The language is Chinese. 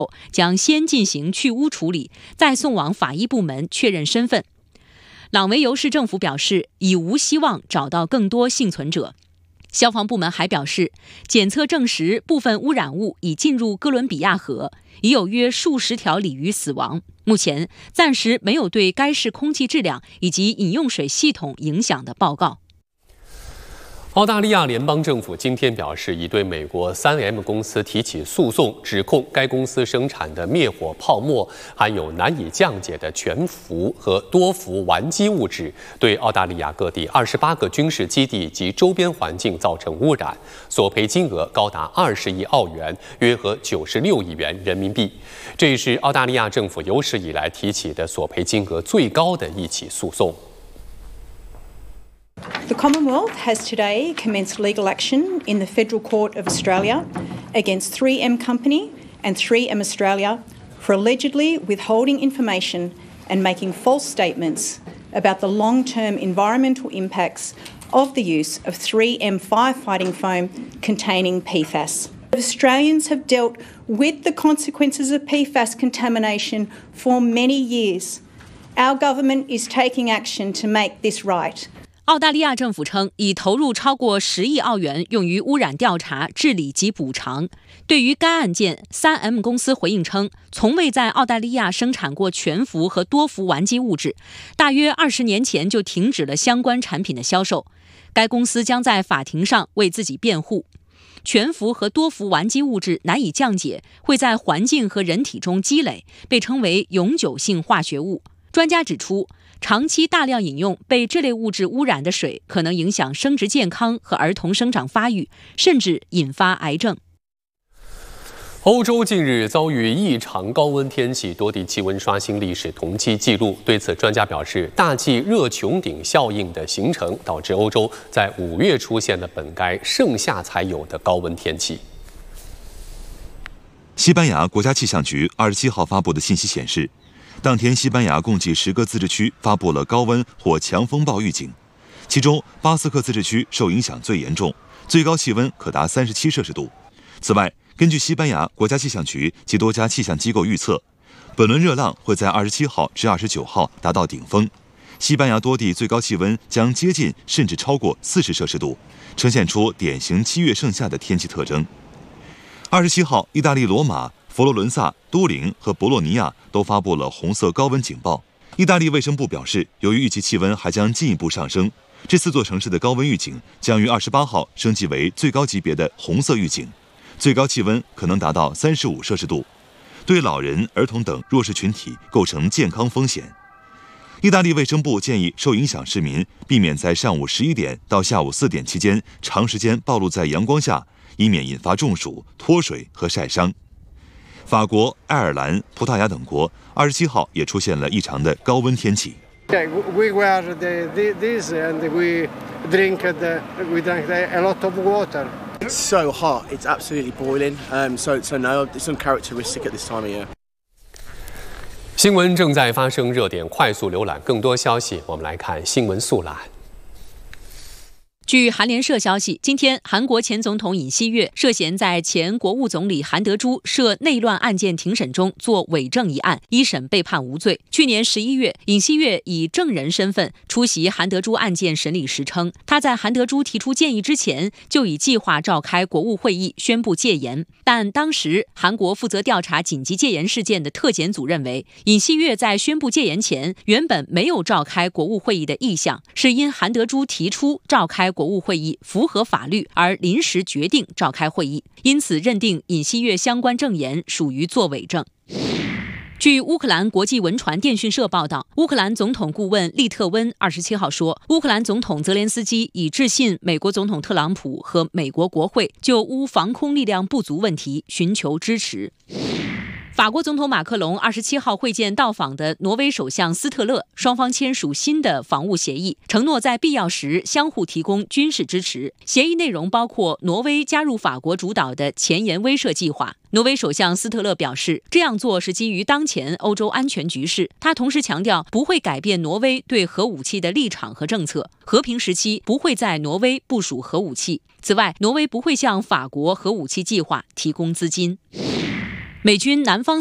将先进行去污处理，再送往法医部门确认身份。朗维尤市政府表示，已无希望找到更多幸存者。消防部门还表示，检测证实部分污染物已进入哥伦比亚河，已有约数十条鲤鱼死亡。目前暂时没有对该市空气质量以及饮用水系统影响的报告。 澳大利亚联邦政府今天表示，已对美国 3M 公司提起诉讼，指控该公司生产的灭火泡沫含有难以降解的全氟和多氟烷基物质，对澳大利亚各地28个军事基地及周边环境造成污染，索赔金额高达20亿澳元，约合96亿元人民币。这也是澳大利亚政府有史以来提起的索赔金额最高的一起诉讼。 The Commonwealth has today commenced legal action in the Federal Court of Australia against 3M Company and 3M Australia for allegedly withholding information and making false statements about the long-term environmental impacts of the use of 3M firefighting foam containing PFAS. Australians have dealt with the consequences of PFAS contamination for many years. Our government is taking action to make this right. 澳大利亚政府称，已投入超过10亿澳元用于污染调查、治理及补偿。对于该案件，3M 公司回应称，从未在澳大利亚生产过全氟和多氟烷基物质，大约20年前就停止了相关产品的销售。该公司将在法庭上为自己辩护。全氟和多氟烷基物质难以降解，会在环境和人体中积累，被称为永久性化学物。专家指出，长期大量饮用被这类物质污染的水，可能影响生殖健康和儿童生长发育，甚至引发癌症。 欧洲近日遭遇异常高温天气，多地气温刷新历史同期纪录。对此，专家表示，大气热穹顶效应的形成，导致欧洲在5月出现了本该盛夏才有的高温天气。 西班牙国家气象局27号发布的信息显示，当天，西班牙共计10个自治区发布了高温或强风暴预警，其中巴斯克自治区受影响最严重，最高气温可达37摄氏度。此外，根据西班牙国家气象局及多家气象机构预测，本轮热浪会在27号至29号达到顶峰，西班牙多地最高气温将接近甚至超过40摄氏度，呈现出典型7月盛夏的天气特征。27号，意大利罗马、佛罗伦萨、都灵和博洛尼亚都发布了红色高温警报。意大利卫生部表示，由于预计气温还将进一步上升，这4座城市的高温预警将于28号升级为最高级别的红色预警，最高气温可能达到35摄氏度，对老人、儿童等弱势群体构成健康风险。意大利卫生部建议受影响市民避免在上午11点到下午4点期间长时间暴露在阳光下，以免引发中暑、脱水和晒伤。法国、爱尔兰、葡萄牙等国27号也出现了异常的高温天气。 We wear this and we drank a lot of water. It's so hot, it's absolutely boiling. So no, it's uncharacteristic at this time of year. 新闻正在发生，热点快速浏览更多消息，我们来看新闻速览。 据韩联社消息，今天韩国前总统尹锡悦涉嫌在前国务总理韩德洙涉内乱案件庭审中做伪证一案，一审被判无罪。去年11月，尹锡悦以证人身份出席韩德洙案件审理时称，他在韩德洙提出建议之前就已计划召开国务会议宣布戒严。但当时韩国负责调查紧急戒严事件的特检组认为，尹锡悦在宣布戒严前原本没有召开国务会议的意向，是因韩德洙提出召开国务会议符合法律而临时决定召开会议，因此认定尹锡悦相关证言属于作伪证。据乌克兰国际文传电讯社报道，乌克兰总统顾问利特温27号说，乌克兰总统泽连斯基已致信美国总统特朗普和美国国会，就乌防空力量不足问题寻求支持。法国总统马克龙27号会见到访的挪威首相斯特勒，双方签署新的防务协议，承诺在必要时相互提供军事支持。协议内容包括挪威加入法国主导的前沿威慑计划。挪威首相斯特勒表示，这样做是基于当前欧洲安全局势。他同时强调，不会改变挪威对核武器的立场和政策，和平时期不会在挪威部署核武器。此外，挪威不会向法国核武器计划提供资金。 美军南方